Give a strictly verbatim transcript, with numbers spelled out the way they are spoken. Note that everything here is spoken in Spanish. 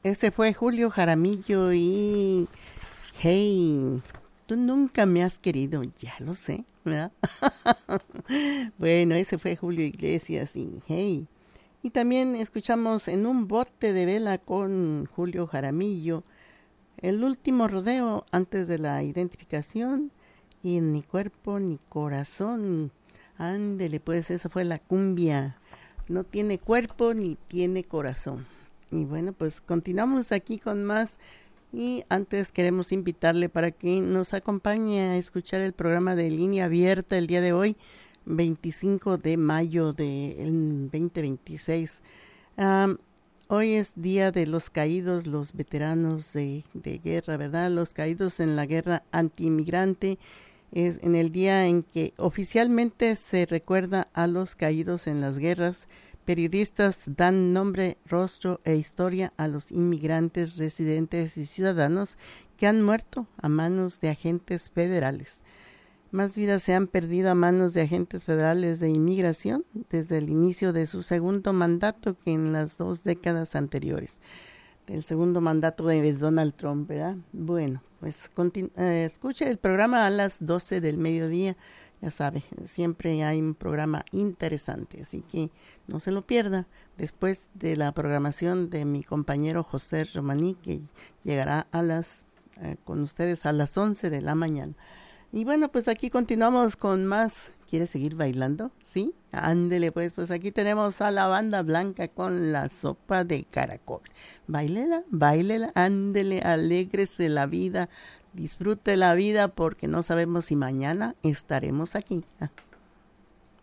ese fue Julio Jaramillo y hey, tú nunca me has querido, ya lo sé, ¿verdad? Bueno, ese fue Julio Iglesias y hey. Y también escuchamos En un bote de vela con Julio Jaramillo, El último rodeo antes de la identificación y Ni cuerpo ni corazón. Ándele, pues esa fue la cumbia. No tiene cuerpo ni tiene corazón. Y bueno, pues continuamos aquí con más. Y antes queremos invitarle para que nos acompañe a escuchar el programa de Línea Abierta el día de hoy, veinticinco de mayo del veinte veintiséis. Um, hoy es Día de los Caídos, los veteranos de, de guerra, ¿verdad? Los caídos en la guerra antiinmigrante. Es en el día en que oficialmente se recuerda a los caídos en las guerras. Periodistas dan nombre, rostro e historia a los inmigrantes, residentes y ciudadanos que han muerto a manos de agentes federales. Más vidas se han perdido a manos de agentes federales de inmigración desde el inicio de su segundo mandato que en las dos décadas anteriores. El segundo mandato de Donald Trump, ¿verdad? Bueno, pues continu- eh, escuche el programa a las doce del mediodía. Ya sabe, siempre hay un programa interesante, así que no se lo pierda. Después de la programación de mi compañero José Romaní, que llegará a las eh, con ustedes a las once de la mañana. Y bueno, pues aquí continuamos con más. ¿Quiere seguir bailando? ¿Sí? Ándele, pues, pues aquí tenemos a la banda blanca con La sopa de caracol. Báilela, báilela, ándele, alégrese la vida. Disfrute la vida porque no sabemos si mañana estaremos aquí.